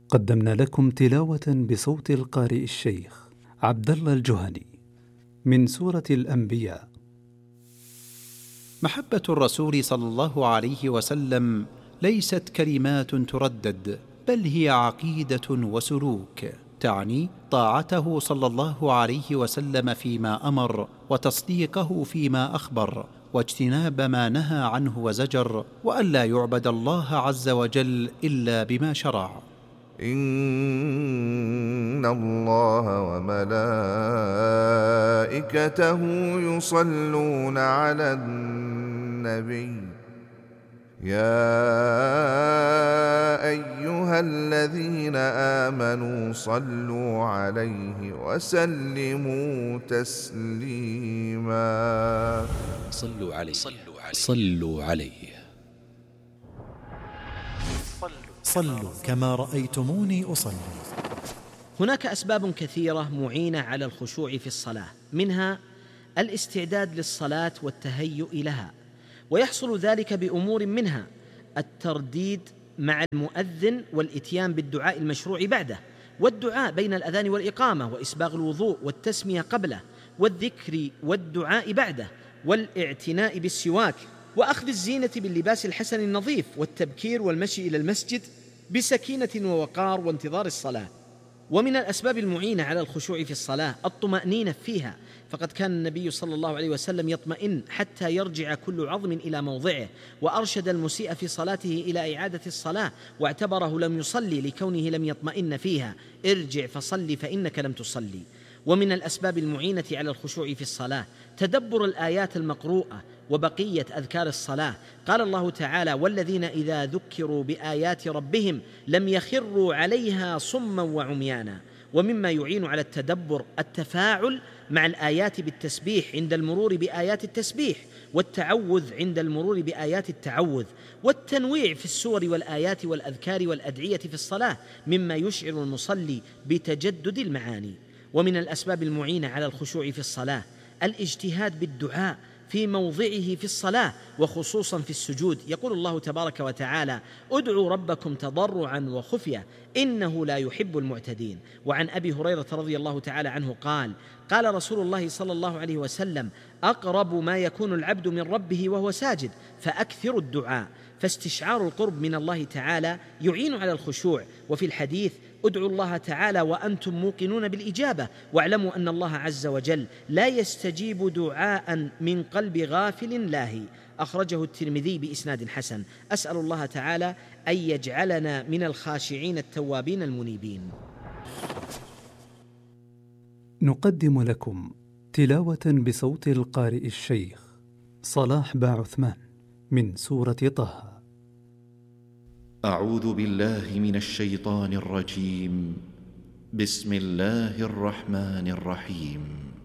قدمنا لكم تلاوة بصوت القارئ الشيخ عبد الله الجهني من سورة الأنبياء. محبة الرسول صلى الله عليه وسلم ليست كلمات تردد، بل هي عقيدة وسلوك، تعني طاعته صلى الله عليه وسلم فيما أمر، وتصديقه فيما أخبر، واجتناب ما نهى عنه وزجر، وألا يعبد الله عز وجل إلا بما شرع. إن الله وملائكته يصلون على النبي يا أيها الذين آمنوا صلوا عليه وسلموا تسليما. صلوا عليه. صلوا كما رأيتموني أصلي. هناك أسباب كثيرة معينة على الخشوع في الصلاة، منها الاستعداد للصلاة والتهيؤ لها، ويحصل ذلك بأمور منها الترديد مع المؤذن والإتيان بالدعاء المشروع بعده، والدعاء بين الأذان والإقامة، وإسباغ الوضوء والتسمية قبله، والذكر والدعاء بعده، والاعتناء بالسواك، وأخذ الزينة باللباس الحسن النظيف، والتبكير والمشي إلى المسجد بسكينة ووقار وانتظار الصلاة. ومن الأسباب المعينة على الخشوع في الصلاة الطمأنينة فيها، فقد كان النبي صلى الله عليه وسلم يطمئن حتى يرجع كل عظم إلى موضعه، وأرشد المسيء في صلاته إلى إعادة الصلاة، واعتبره لم يصلي لكونه لم يطمئن فيها، ارجع فصلي فإنك لم تصلي. ومن الأسباب المعينة على الخشوع في الصلاة تدبر الآيات المقروءة وبقية أذكار الصلاة. قال الله تعالى: والذين إذا ذكروا بآيات ربهم لم يخروا عليها صما وعميانا. ومما يعين على التدبر التفاعل مع الآيات بالتسبيح عند المرور بآيات التسبيح، والتعوذ عند المرور بآيات التعوذ، والتنويع في السور والآيات والأذكار والأدعية في الصلاة، مما يشعر المصلي بتجدد المعاني. ومن الأسباب المعينة على الخشوع في الصلاة الاجتهاد بالدعاء في موضعه في الصلاة، وخصوصا في السجود. يقول الله تبارك وتعالى: ادعوا ربكم تضرعا وخفية إنه لا يحب المعتدين. وعن أبي هريرة رضي الله تعالى عنه قال: قال رسول الله صلى الله عليه وسلم: أقرب ما يكون العبد من ربه وهو ساجد فأكثر الدعاء. فاستشعار القرب من الله تعالى يعين على الخشوع. وفي الحديث: ادعوا الله تعالى وأنتم موقنون بالإجابة، واعلموا أن الله عز وجل لا يستجيب دعاء من قلب غافل لاهي. أخرجه الترمذي بإسناد حسن. أسأل الله تعالى أن يجعلنا من الخاشعين التوابين المنيبين. نقدم لكم تلاوة بصوت القارئ الشيخ صلاح باعثمان من سورة طه. أعوذ بالله من الشيطان الرجيم. بسم الله الرحمن الرحيم.